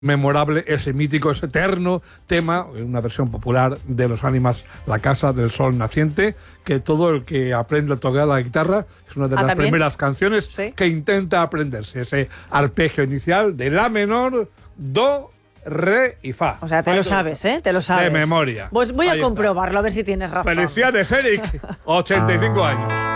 memorable, ese mítico, ese eterno tema, una versión popular de Los Ánimas, La Casa del Sol Naciente, que todo el que aprende a tocar la guitarra es una de las ¿también? primeras canciones Sí. que intenta aprenderse, ese arpegio inicial de La menor, Do, Re y Fa. O sea, te lo sabes, ¿eh? Te lo sabes. De memoria. Pues voy a Ahí está. comprobarlo, a ver si tienes razón. Felicidades, Eric. 85 años.